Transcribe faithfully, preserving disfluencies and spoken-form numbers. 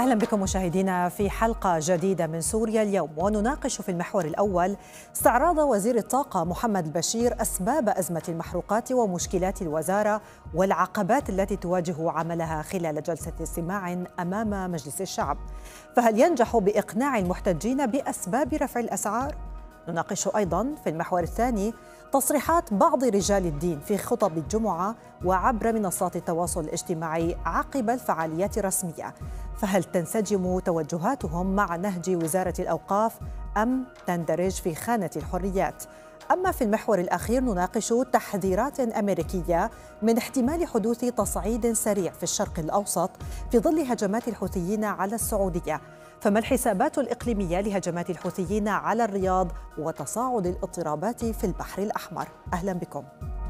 أهلا بكم مشاهدينا في حلقة جديدة من سوريا اليوم، ونناقش في المحور الأول استعراض وزير الطاقة محمد البشير أسباب أزمة المحروقات ومشكلات الوزارة والعقبات التي تواجه عملها خلال جلسة استماع أمام مجلس الشعب. فهل ينجح بإقناع المحتجين بأسباب رفع الأسعار؟ نناقش أيضا في المحور الثاني تصريحات بعض رجال الدين في خطب الجمعة وعبر منصات التواصل الاجتماعي عقب الفعاليات الرسمية، فهل تنسجم توجهاتهم مع نهج وزارة الأوقاف أم تندرج في خانة الحريات؟ أما في المحور الأخير نناقش تحذيرات أمريكية من احتمال حدوث تصعيد سريع في الشرق الأوسط في ظل هجمات الحوثيين على السعودية. فما الحسابات الإقليمية لهجمات الحوثيين على الرياض وتصاعد الاضطرابات في البحر الأحمر؟ أهلا بكم.